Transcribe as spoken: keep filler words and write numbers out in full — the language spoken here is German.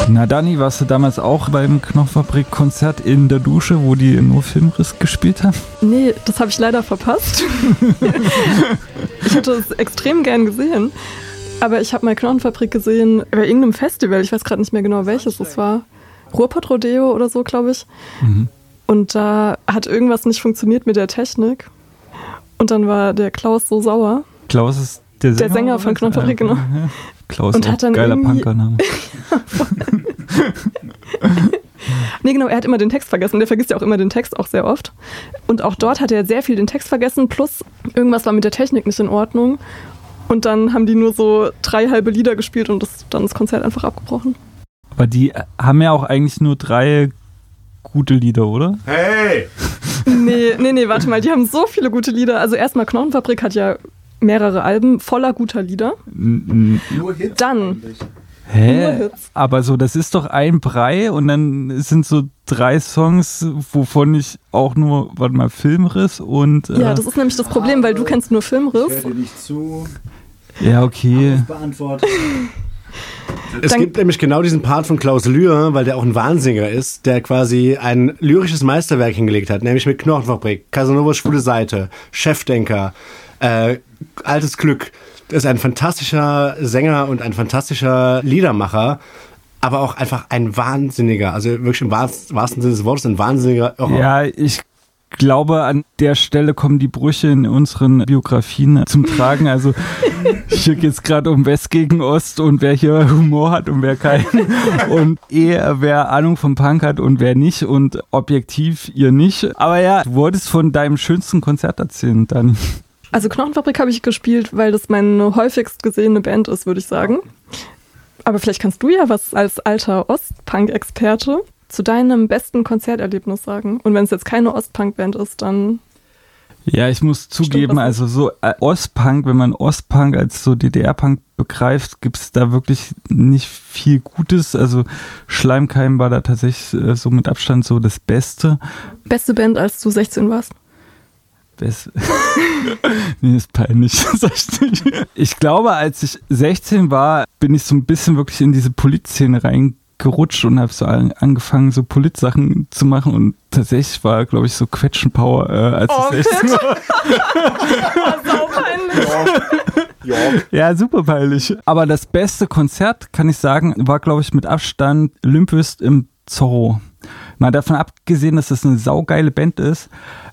Na Dani, warst du damals auch beim Knopfabrik-Konzert in der Dusche, wo die nur Filmriss gespielt haben? Nee, das habe ich leider verpasst. Ich hätte es extrem gern gesehen. Aber ich habe mal Knochenfabrik gesehen bei irgendeinem Festival. Ich weiß gerade nicht mehr genau, welches es war. Ruhrpott Rodeo oder so, glaube ich. Mhm. Und da hat irgendwas nicht funktioniert mit der Technik. Und dann war der Klaus so sauer. Klaus ist der Sänger? Der Sänger von Knochenfabrik, genau. Ja. Klaus und auch hat dann geiler Punkername. Nee, genau, er hat immer den Text vergessen. Der vergisst ja auch immer den Text, auch sehr oft. Und auch dort hat er sehr viel den Text vergessen, plus irgendwas war mit der Technik nicht in Ordnung. Und dann haben die nur so drei halbe Lieder gespielt und das, dann das Konzert einfach abgebrochen. Aber die haben ja auch eigentlich nur drei gute Lieder, oder? Hey! Nee, nee, nee, warte mal, die haben so viele gute Lieder. Also erstmal Knochenfabrik hat ja mehrere Alben voller guter Lieder. N- Nur Hits. Dann. Hä? Aber so, das ist doch ein Brei und dann sind so drei Songs, wovon ich auch nur, warte mal, Filmriss und... Äh, ja, das ist nämlich das Problem, weil du kennst nur Filmriss. Ich höre dir nicht zu. Ja, okay. Beantwortet. Es Dann gibt nämlich genau diesen Part von Klaus Lühr, weil der auch ein Wahnsinniger ist, der quasi ein lyrisches Meisterwerk hingelegt hat, nämlich mit Knochenfabrik, Casanovas Schwule Seite, Chefdenker, äh, Altes Glück. Das ist ein fantastischer Sänger und ein fantastischer Liedermacher, aber auch einfach ein Wahnsinniger, also wirklich im wahrsten Sinne des Wortes ein wahnsinniger Irrer. Ja, ich glaube, an der Stelle kommen die Brüche in unseren Biografien zum Tragen. Also hier geht es gerade um West gegen Ost und wer hier Humor hat und wer keinen. Und eher wer Ahnung vom Punk hat und wer nicht und objektiv ihr nicht. Aber ja, du wolltest von deinem schönsten Konzert erzählen, Dani. Also Knochenfabrik habe ich gespielt, weil das meine häufigst gesehene Band ist, würde ich sagen. Aber vielleicht kannst du ja was als alter Ostpunk-Experte zu deinem besten Konzerterlebnis sagen. Und wenn es jetzt keine Ostpunk-Band ist, dann... Ja, ich muss zugeben, also so äh, Ostpunk, wenn man Ostpunk als so D D R-Punk begreift, gibt es da wirklich nicht viel Gutes. Also Schleimkeim war da tatsächlich äh, so mit Abstand so das Beste. Beste Band, als du sechzehn warst? Best- nee, ist peinlich. Ich glaube, als ich sechzehn war, bin ich so ein bisschen wirklich in diese Polit-Szene reingerutscht und habe so angefangen, so Polit-Sachen zu machen und tatsächlich war, glaube ich, so Quetschenpower, äh, als oh, ich sechzehn war. Oh, sau peinlich. Ja. Ja, super peinlich. Aber das beste Konzert, kann ich sagen, war, glaube ich, mit Abstand Limp Bizkit im Zorro. Mal davon abgesehen, dass das eine saugeile Band ist,